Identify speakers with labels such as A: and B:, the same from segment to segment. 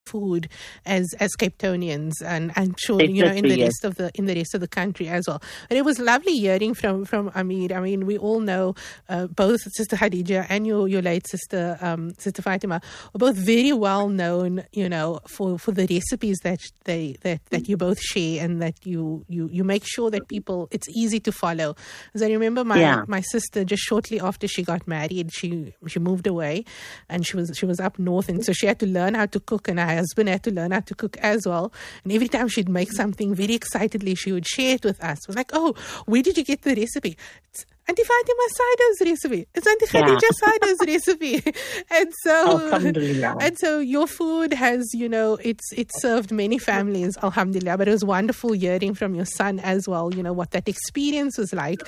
A: food as Cape Townians, and I'm sure in the rest of the country as well. And it was lovely hearing from Amir. I mean, we all know both Sister Khadija and your late sister Sister Fatima were both very well known, for the recipes that you both share, and that you make sure that people, it's easy to follow. As I remember my sister, just shortly after she got married, she moved away, and she was up north, and so she had to learn how to cook, and her husband had to learn how to cook as well. And every time she'd make something, very excitedly she would share it with us. It was like, oh, where did you get the recipe? It's Auntie Fatima Saida's recipe. It's Auntie Khadija Saida's recipe. And so your food has, it's served many families, alhamdulillah. But it was wonderful hearing from your son as well, what that experience was like,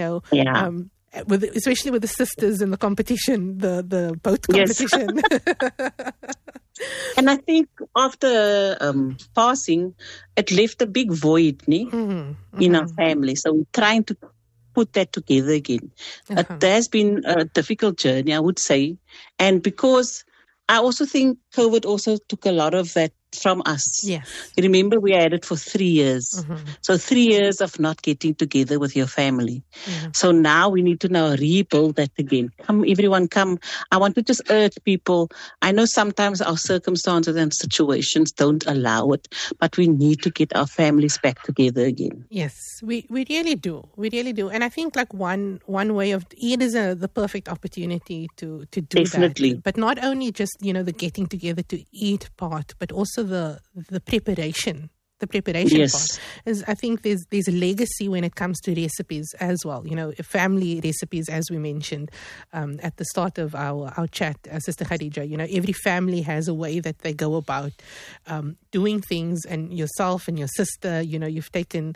A: especially with the sisters in the competition, the boat competition.
B: Yes. And I think after passing, it left a big void in our family. So we're trying to put that together again.
A: Uh-huh.
B: It has been a difficult journey, I would say. And because I also think COVID also took a lot of that from us.
A: Yes.
B: You remember we had it for 3 years.
A: Mm-hmm.
B: So 3 years of not getting together with your family.
A: Mm-hmm.
B: So now we need to now rebuild that again. Come, everyone come. I want to just urge people. I know sometimes our circumstances and situations don't allow it, but we need to get our families back together again.
A: Yes, we really do. We really do. And I think like one way of it is the perfect opportunity to do
B: Definitely.
A: that. But not only just, the getting together to eat part, but also the preparation. The preparation part is, I think there's a legacy when it comes to recipes as well. Family recipes, as we mentioned at the start of our chat, Sister Khadija. Every family has a way that they go about doing things, and yourself and your sister, you've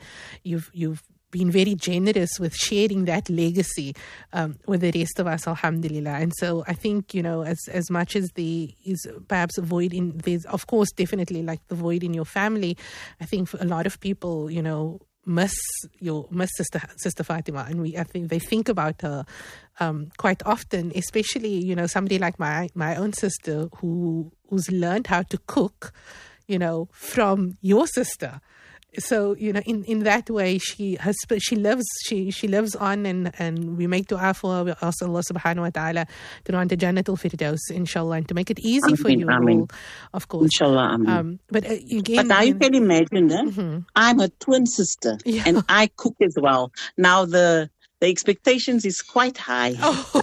A: been very generous with sharing that legacy with the rest of us, alhamdulillah. And so I think, as much as there is perhaps a void there's of course definitely like the void in your family, I think for a lot of people, miss Sister Fatima, and I think they think about her quite often, especially, somebody like my own sister who's learned how to cook, from your sister. So, in that way, she lives on, and we make dua for her. We ask Allah subhanahu wa ta'ala to grant the Jannatul Firdaus, inshallah, and to make it easy for you all, of course.
B: Inshallah, amen.
A: But
B: now you can imagine, I'm a twin sister, and I cook as well. Now the expectations is quite high.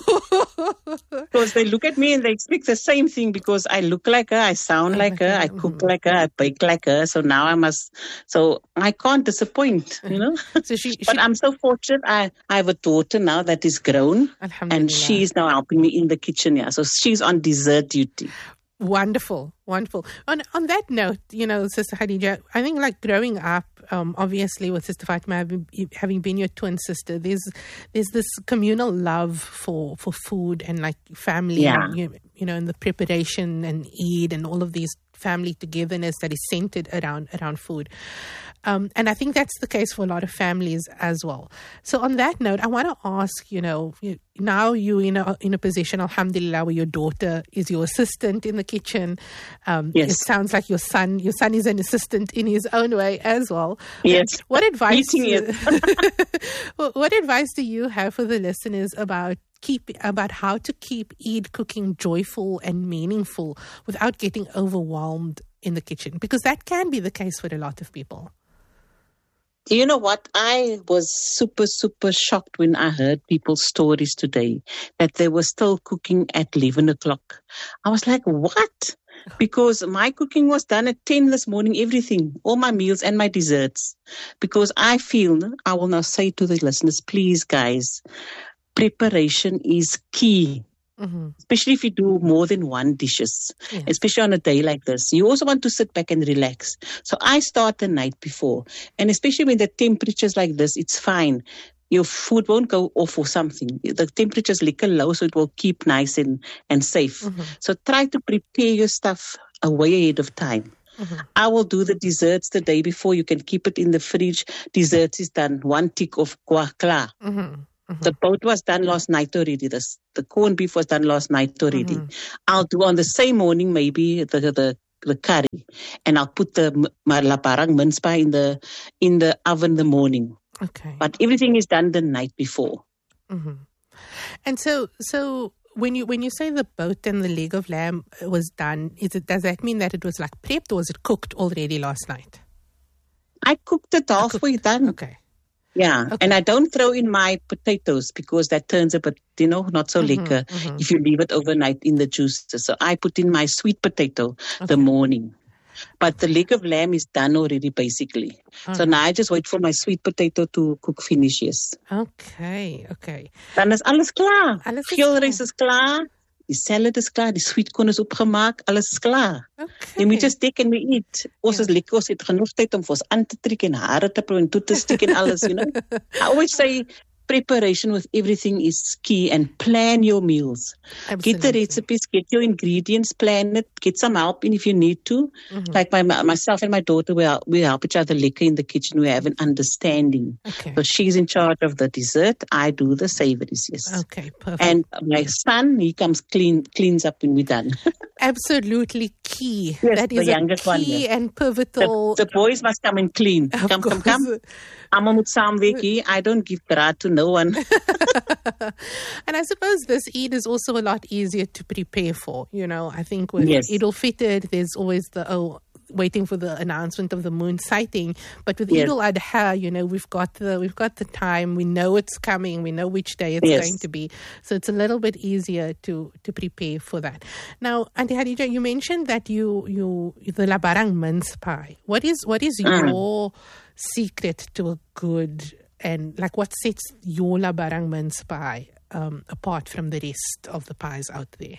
B: Because they look at me and they expect the same thing, because I look like her, I sound like her, I cook like her, I bake like her. So now I can't disappoint,
A: So
B: but I'm so fortunate. I have a daughter now that is grown, and she's now helping me in the kitchen. Yeah, so she's on dessert duty.
A: Wonderful. On that note, Sister Khadija, I think like growing up, obviously with Sister Fatima having been your twin sister, there's this communal love for food and like family, and, and the preparation and Eid and all of these family togetherness that is centered around food. And I think that's the case for a lot of families as well. So on that note, I want to ask, now you're in a position, alhamdulillah, where your daughter is your assistant in the kitchen.
B: Yes.
A: It sounds like your son is an assistant in his own way as well.
B: Yes.
A: What advice do you have for the listeners about how to keep Eid cooking joyful and meaningful without getting overwhelmed in the kitchen? Because that can be the case for a lot of people.
B: You know what? I was super, super shocked when I heard people's stories today that they were still cooking at 11 o'clock. I was like, what? Because my cooking was done at 10 this morning, everything, all my meals and my desserts. Because I will now say to the listeners, please, guys, preparation is key.
A: Mm-hmm.
B: Especially if you do more than one dishes, especially on a day like this. You also want to sit back and relax. So I start the night before. And especially when the temperature's like this, it's fine. Your food won't go off or something. The temperature's little low, so it will keep nice and safe.
A: Mm-hmm.
B: So try to prepare your stuff way ahead of time.
A: Mm-hmm.
B: I will do the desserts the day before. You can keep it in the fridge. Desserts is done. 1 tick of kla.
A: Mm-hmm.
B: The boat was done last night already. The corned beef was done last night already.
A: Mm-hmm.
B: I'll do on the same morning maybe the the curry, and I'll put my labarang mince pie in the oven in the morning.
A: Okay.
B: But everything is done the night before.
A: Mm-hmm. And so when you say the boat and the leg of lamb was done, does that mean that it was like prepped, or was it cooked already last night?
B: I cooked it halfway done.
A: Okay.
B: Yeah,
A: okay.
B: And I don't throw in my potatoes because that turns a bit, not so lekker if you leave it overnight in the juicer. So I put in my sweet potato the morning. But the leg of lamb is done already, basically. So now I just wait for my sweet potato to cook finish, yes.
A: Okay.
B: Dan is alles klaar. Veelreis is klaar. Die salad is klaar. Die sweet corn is opgemaak. Alles is klaar.
A: Okay.
B: Then we just take and we eat. Ons is lekker. Ons het genoeg tyd om vir ons aan te trek en hare te pluk en toe te stick en alles, I always say preparation with everything is key, and plan your meals.
A: Absolutely.
B: Get the recipes, get your ingredients, plan it, get some help in if you need to. Like myself and my daughter, we help each other lekker in the kitchen. We have an understanding.
A: Okay.
B: So she's in charge of the dessert. I do the savories, yes.
A: Okay, perfect.
B: And my son, he comes cleans up when we're done.
A: Absolutely key.
B: Yes,
A: that is
B: the youngest
A: a key
B: one, yeah.
A: and pivotal.
B: The boys must come and clean. Come. Almal moet saamwerk hier. I don't give graad to no one.
A: And I suppose this Eid is also a lot easier to prepare for. I think with Eid al-Fitr, there's always waiting for the announcement of the moon sighting. But with Eid al-Adha, we've got the time. We know it's coming. We know which day it's going to be. So it's a little bit easier to prepare for that. Now, Auntie Khadija, you mentioned that you the labarang mince pie. What is your secret to a good, and like what sets your labarang mince pie apart from the rest of the pies out there?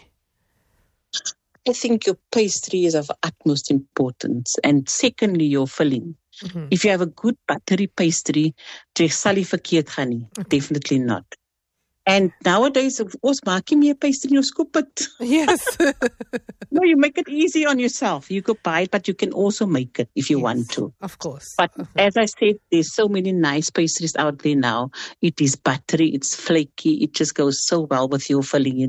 B: I think your pastry is of utmost importance. And secondly, your filling. If you have a good buttery pastry, jy sal nie verkeerd gaan nie. Definitely not. And nowadays, of course, maak jy meer pastry, you scoop it.
A: Yes.
B: No, you make it easy on yourself. You could buy it, but you can also make it if you want to.
A: Of course.
B: But as I said, there's so many nice pastries out there now. It is buttery, it's flaky, it just goes so well with your filling,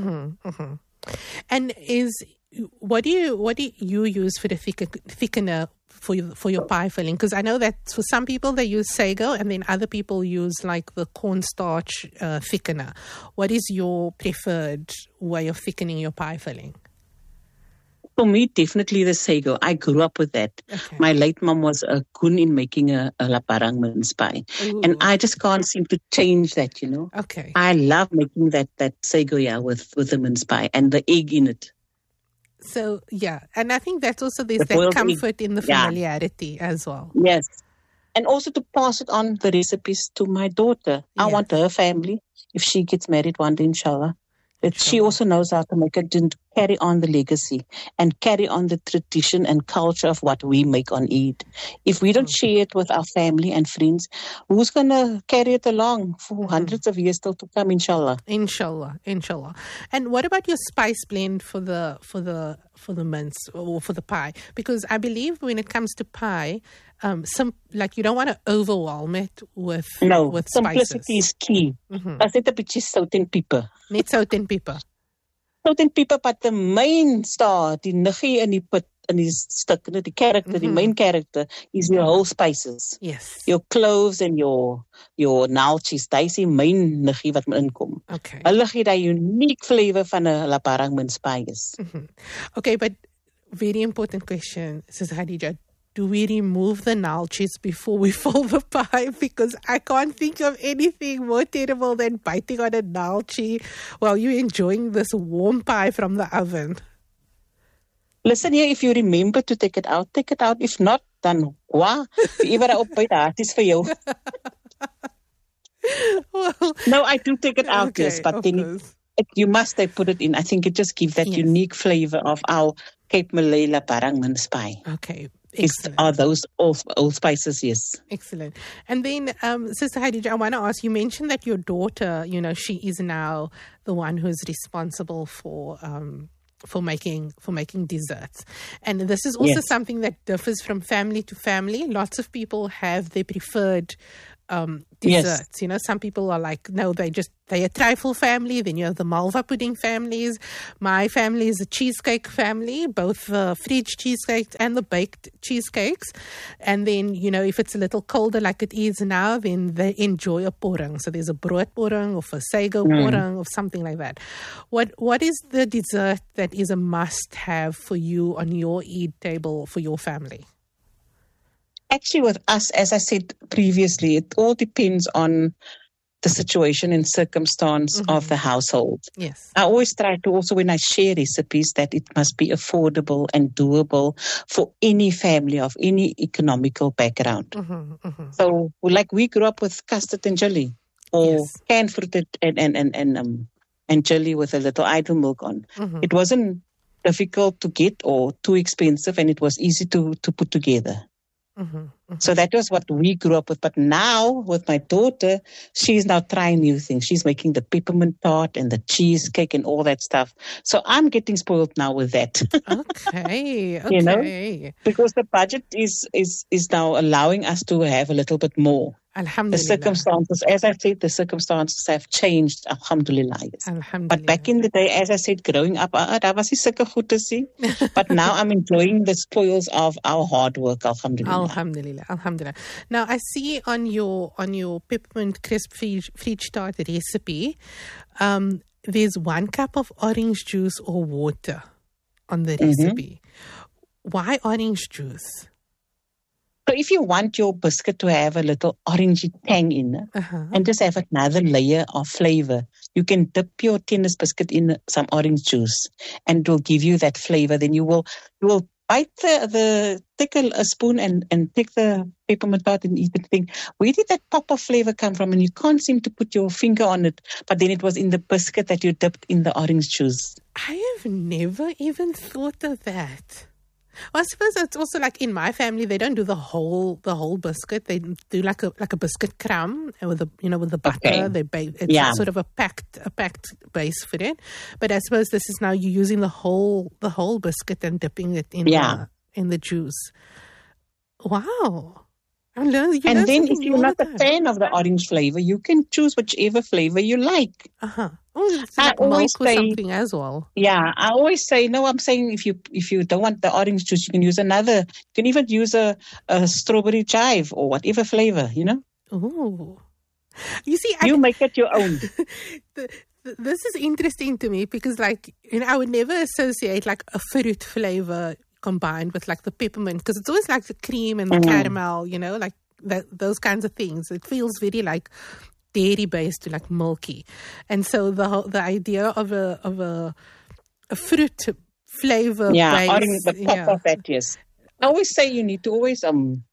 A: And what do you use for the thickener for your pie filling? Because I know that for some people they use sago, and then other people use like the cornstarch thickener. What is your preferred way of thickening your pie filling?
B: For me, definitely the sago. I grew up with that.
A: Okay.
B: My late mom was a goon in making a labarang mince pie.
A: Ooh.
B: And I just can't seem to change that,
A: Okay.
B: I love making that sago, with the mince pie and the egg in it.
A: So, and I think that's also there's that comfort in the familiarity as well.
B: Yes. And also to pass it on, the recipes, to my daughter. I want her family, if she gets married one day, inshallah, that she also knows how to make it and carry on the legacy and carry on the tradition and culture of what we make on Eid. If we don't share it with our family and friends, who's going to carry it along for hundreds of years still to come, inshallah?
A: Inshallah. And what about your spice blend for the mince or for the pie? Because I believe when it comes to pie, you don't want to overwhelm it with spices.
B: Simplicity is key. That's it, a bit of salt and pepper.
A: Net salt and pepper.
B: Salt and pepper, but the main star, die niggie in die put, in die stuk, die character, the main character is your whole spices.
A: Yes.
B: Your cloves and your naaltjies, dat is die main niggie wat inkom.
A: Okay.
B: Hulle gee die unique flavor van 'n labarang mince pie is.
A: Okay, but very important question, Sister Khadija. Do we remove the naaltjies before we fill the pie? Because I can't think of anything more terrible than biting on a naaltjie while you're enjoying this warm pie from the oven.
B: Listen here, if you remember to take it out, take it out. If not, then whoever op by that is for you. No, I do take it out, yes, but then you must put it in. I think it just gives that unique flavor of our Cape Malay labarang mince pie.
A: Okay. Excellent.
B: Are those old spices? Yes.
A: Excellent. And then, Sister Khadija, I want to ask, you mentioned that your daughter, she is now the one who's responsible for making desserts. And this is also something that differs from family to family. Lots of people have their preferred desserts. You know, some people are like, no, they're a trifle family. Then you have the malva pudding families. My family is a cheesecake family, both the fridge cheesecakes and the baked cheesecakes. And then, you know, if it's a little colder like it is now, then they enjoy a porang. So there's a brood porang or a sago porang or something like that. What is the dessert that is a must-have for you on your Eid table for your family?
B: Actually, with us, as I said previously, it all depends on the situation and circumstance of the household.
A: Yes.
B: I always try to also, when I share recipes, that it must be affordable and doable for any family of any economical background. So, like we grew up with custard and jelly, or canned fruit and jelly with a little idle milk on. It wasn't difficult to get or too expensive, and it was easy to put together. So that was what we grew up with. But now with my daughter, she's now trying new things. She's making the peppermint tart and the cheesecake and all that stuff. So I'm getting spoiled now with that.
A: Okay.
B: You know, because the budget is now allowing us to have a little bit more.
A: Alhamdulillah.
B: The circumstances, as I said, the circumstances have changed. Alhamdulillah. Yes.
A: Alhamdulillah.
B: But back in the day, as I said, growing up, I was sulke goed te sien. But now I'm enjoying the spoils of our hard work. Alhamdulillah.
A: Alhamdulillah. Alhamdulillah. Now I see on your peppermint crisp fridge tart recipe, there's 1 cup of orange juice or water on the recipe. Why orange juice?
B: So if you want your biscuit to have a little orangey tang in it, and just have another layer of flavor, you can dip your tennis biscuit in some orange juice, and it will give you that flavor. Then you will bite take a spoon and take the peppermint tart and eat the thing. Where did that pop of flavor come from? And you can't seem to put your finger on it, but then it was in the biscuit that you dipped in the orange juice.
A: I have never even thought of that. Well, I suppose it's also like in my family, they don't do the whole biscuit. They do like a biscuit crumb with the butter.
B: Okay.
A: They bake. It's sort of a packed base for it. But I suppose this is now you're using the whole biscuit and dipping it in the juice. Wow. And then
B: if you're not a fan of the orange flavor, you can choose whichever flavor you like.
A: Oh, it's like milk or something as well.
B: Yeah, I always say, no, I'm saying if you don't want the orange juice, you can use another. You can even use a strawberry chive or whatever flavor, you know.
A: Oh, you see,
B: you make it your own.
A: This is interesting to me because, like, I would never associate like a fruit flavor combined with like the peppermint, because it's always like the cream and the caramel, you know, like those kinds of things. It feels very like dairy based, like milky, and so the idea of a fruit flavor,
B: orange, the pop of that. Yes, I always say you need to always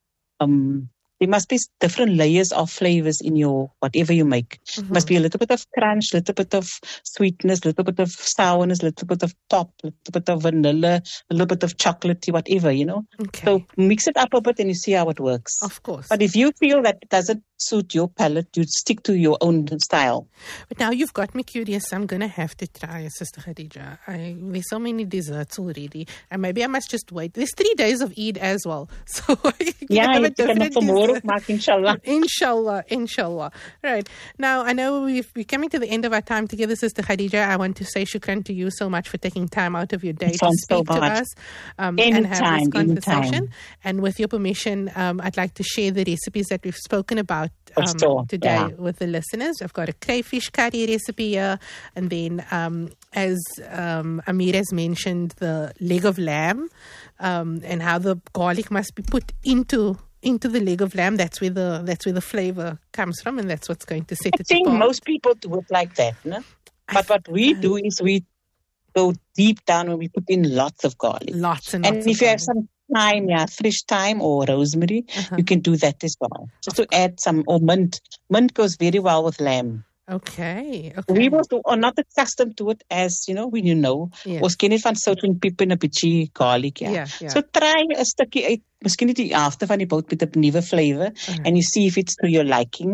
B: there must be different layers of flavors in your whatever you make. Must be a little bit of crunch, a little bit of sweetness, a little bit of sourness, a little bit of pop, a little bit of vanilla, a little bit of chocolatey, whatever, you know.
A: Okay.
B: So mix it up a bit and you see how it works.
A: Of course.
B: But if you feel that it doesn't suit your palate, you stick to your own style.
A: But now you've got me curious. I'm going to have to try, Sister Khadija. There's so many desserts already. And maybe I must just wait. There's 3 days of Eid as well. So
B: you can have more of Mark, inshallah.
A: Inshallah. Right. Now, I know we're coming to the end of our time together, Sister Khadija. I want to say shukran to you so much for taking time out of your day to speak to us and have this conversation. And with your permission, I'd like to share the recipes that we've spoken about today with the listeners. I've got a crayfish curry recipe here, and then as Amir has mentioned, the leg of lamb and how the garlic must be put into the leg of lamb. That's where the flavor comes from, and that's what's going to set it apart. I think
B: most people do it like that, no? But what we do is we go deep down and we put in lots of garlic.
A: And
B: if you have some thyme, fresh thyme or rosemary, you can do that as well. Just to add some, or mint. Mint goes very well with lamb.
A: Okay.
B: We are not accustomed to it as, ons ken nie van sout en pep en 'n bietjie garlic, So try 'n stukkie uit, miskien net die helfte van die bout met 'n nuwe flavor, and you see if it's to your liking.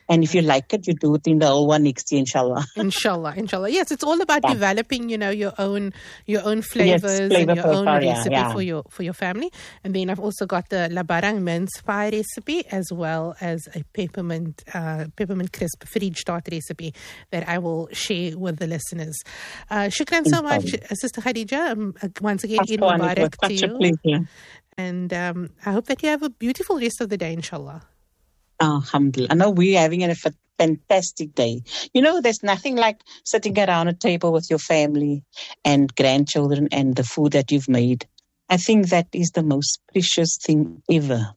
B: And if you like it, you do it in the whole one next year, inshallah.
A: Inshallah. Yes, it's all about developing, your own flavors and your own recipe for your family. And then I've also got the Labarang mince pie recipe, as well as a peppermint crisp fridge tart recipe that I will share with the listeners. Shukran so much, Sister Khadija. Once again, Eid Mubarak to you. And I hope that you have a beautiful rest of the day, inshallah.
B: Alhamdulillah. I know we're having a fantastic day. There's nothing like sitting around a table with your family and grandchildren and the food that you've made. I think that is the most precious thing ever.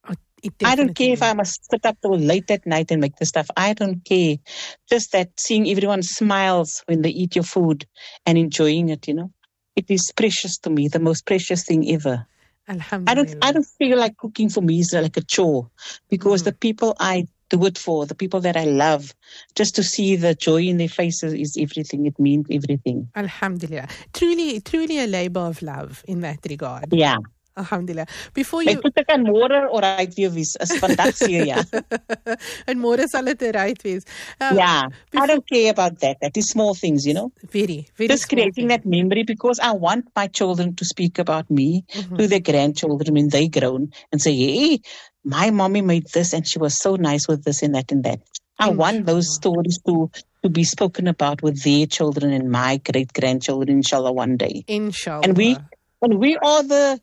B: I don't care if I must sit up till late at night and make the stuff. I don't care. Just that seeing everyone smiles when they eat your food and enjoying it, It is precious to me, the most precious thing ever.
A: Alhamdulillah.
B: I don't feel like cooking for me is like a chore, because the people I do it for, the people that I love, just to see the joy in their faces is everything. It means everything.
A: Alhamdulillah. Truly a labor of love in that regard.
B: Yeah.
A: Alhamdulillah. Before you...
B: Ek moet ek aan môre oral weer wees, is vandag seer, ja.
A: En môre sal dit reg wees.
B: I don't care about that. That is small things,
A: Very, very
B: just creating that memory, because I want my children to speak about me to their grandchildren when they grown and say, hey, my mommy made this and she was so nice with this and that and that. I want those stories to be spoken about with their children and my great-grandchildren, inshallah, one day.
A: Inshallah.
B: And we are the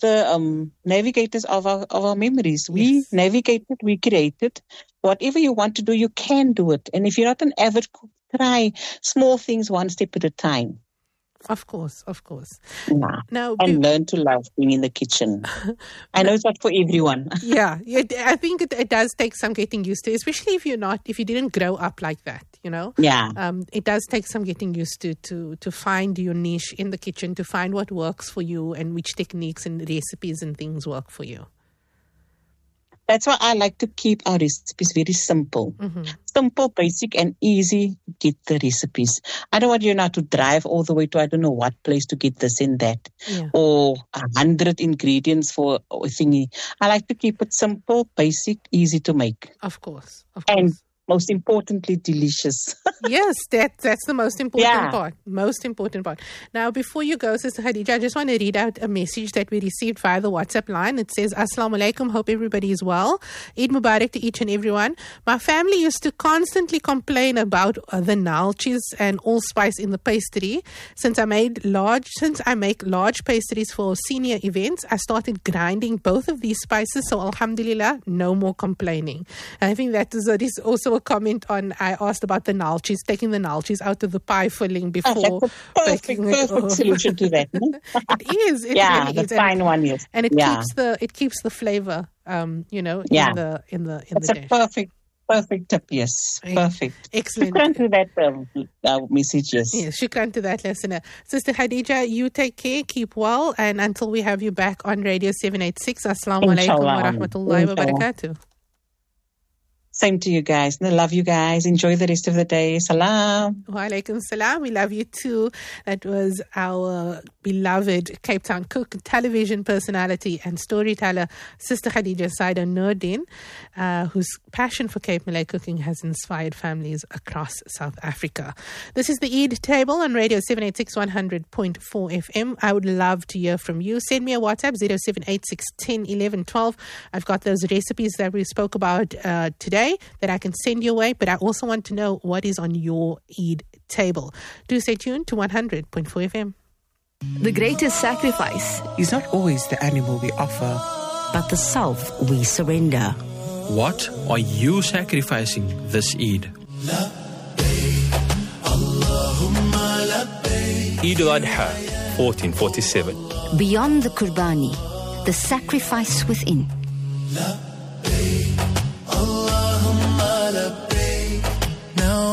B: navigators of our memories. We navigated, we created. Whatever you want to do, you can do it. And if you're not an avid cook, try small things one step at a time.
A: Of course.
B: Now, and learn to love being in the kitchen. I know it's not for everyone.
A: Yeah, I think it does take some getting used to, especially if you didn't grow up like that,
B: Yeah.
A: It does take some getting used to find your niche in the kitchen, to find what works for you and which techniques and recipes and things work for you.
B: That's why I like to keep our recipes very simple. Simple, basic, and easy to get the recipes. I don't want you now to drive all the way to I don't know what place to get this and that. Or 100 ingredients for a thingy. I like to keep it simple, basic, easy to make.
A: Of course.
B: And most importantly, delicious.
A: Yes, that's the most important part. Most important part. Now, before you go, Sister Khadija, I just want to read out a message that we received via the WhatsApp line. It says, Assalamu alaikum, hope everybody is well. Eid Mubarak to each and everyone. My family used to constantly complain about the nalchis and allspice in the pastry. Since I make large pastries for senior events, I started grinding both of these spices. So alhamdulillah, no more complaining. And I think that is also a comment on, I asked about the nalchis, taking the nalchis out of the pie filling before.
B: That's a perfect solution to that.
A: It is. It really
B: the
A: is.
B: fine one is.
A: And it keeps the flavor, in the
B: That's
A: dish.
B: A perfect tip, yes. Perfect.
A: Excellent.
B: Shukran to that message, yes.
A: Yes, shukran to that listener. Sister Khadija, you take care, keep well, and until we have you back on Radio 786, Assalamu alaikum wa rahmatullahi wa barakatuh.
B: Same to you guys. I love you guys. Enjoy the rest of the day. Salam.
A: Wa alaikum salam. We love you too. That was our beloved Cape Town cook, television personality and storyteller, Sister Khadija Saida Nordin, whose passion for Cape Malay cooking has inspired families across South Africa. This is the Eid Table on Radio 786 100.4 FM. I would love to hear from you. Send me a WhatsApp, 0786 10 11 12. I've got those recipes that we spoke about today that I can send your way, but I also want to know what is on your Eid table. Do stay tuned to 100.4 FM.
C: The greatest sacrifice
D: is not always the animal we offer,
C: but the self we surrender.
E: What are you sacrificing this Eid? Eid al-Adha, 1447.
C: Beyond the Qurbani, the sacrifice within.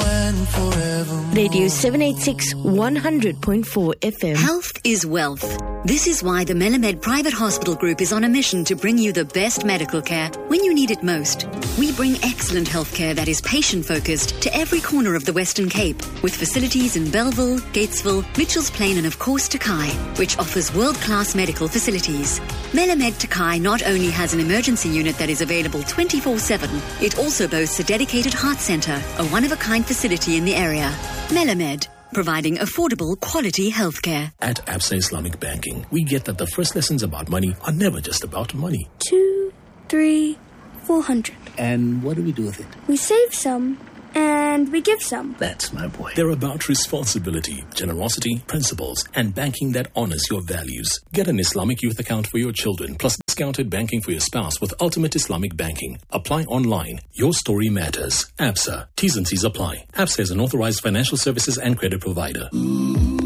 C: Radio 786 100.4 FM. Health is wealth. This is why the Melamed Private Hospital Group is on a mission to bring you the best medical care when you need it most. We bring excellent healthcare that is patient-focused to every corner of the Western Cape, with facilities in Belleville, Gatesville, Mitchells Plain and of course Takai, which offers world-class medical facilities. Melamed Takai not only has an emergency unit that is available 24/7, it also boasts a dedicated heart centre, a one-of-a-kind facility in the area. Melamed, providing affordable, quality healthcare.
F: At Absa Islamic Banking, we get that the first lessons about money are never just about money.
G: 2, 3, 400.
F: And what do we do with it?
G: We save some, and we give some.
F: That's my boy. They're about responsibility, generosity, principles, and banking that honors your values. Get an Islamic youth account for your children, plus discounted banking for your spouse with Ultimate Islamic Banking. Apply online. Your story matters. Absa. T's and C's apply. Absa is an authorized financial services and credit provider.